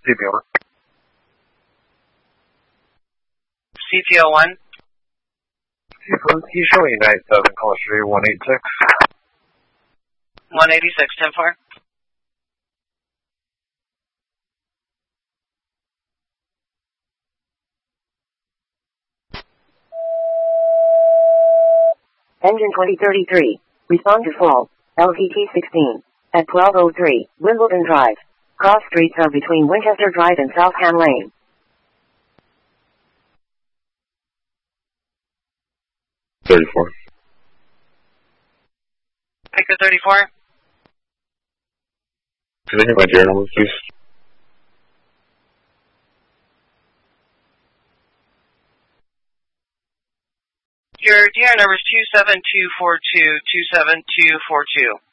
CP over. CTL1. He's showing 97, call Street 186. 186, 10-4. Engine 2033. Respond to fall. LVT 16. At 1203, Wimbledon Drive. Cross streets are between Winchester Drive and South Ham Lane. $34. Pick the 34. Can I get my deer number, please? Your DR number is 27242, 27242.